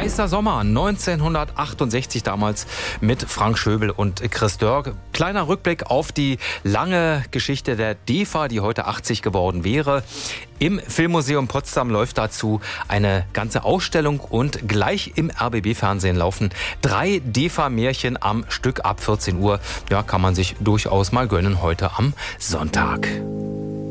Heißer Sommer 1968 damals mit Frank Schöbel und Chris Dörr. Kleiner Rückblick auf die lange Geschichte der DEFA, die heute 80 geworden wäre. Im Filmmuseum Potsdam läuft dazu eine ganze Ausstellung und gleich im RBB-Fernsehen laufen 3 DEFA-Märchen am Stück ab 14 Uhr. Ja, kann man sich durchaus mal gönnen heute am Sonntag.